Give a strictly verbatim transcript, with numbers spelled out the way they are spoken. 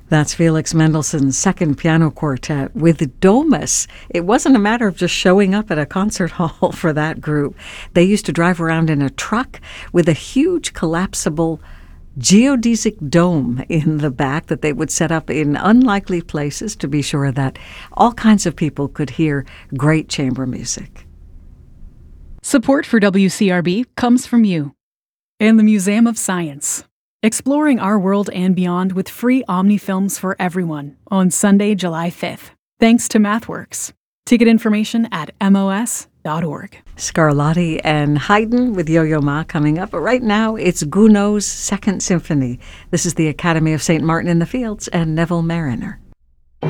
That's Felix Mendelssohn's Second Piano Quartet with Domus. It wasn't a matter of just showing up at a concert hall for that group. They used to drive around in a truck with a huge collapsible geodesic dome in the back that they would set up in unlikely places to be sure that all kinds of people could hear great chamber music. Support for W C R B comes from you and the Museum of Science. Exploring our world and beyond with free Omni films for everyone on Sunday, July fifth. Thanks to MathWorks. Ticket information at M O S dot org. Scarlatti and Haydn with Yo-Yo Ma coming up. But right now, it's Gounod's Second Symphony. This is the Academy of Saint Martin in the Fields and Neville Mariner.